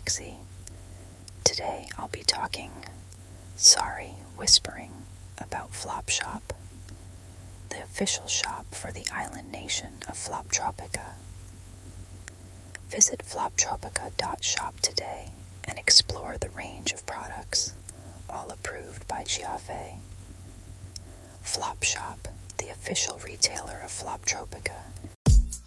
Lexi. Today I'll be whispering about Flopshop, the official shop for the island nation of Floptropica. Visit floptropica.shop today and explore the range of products, all approved by Giave. Flopshop, the official retailer of Floptropica,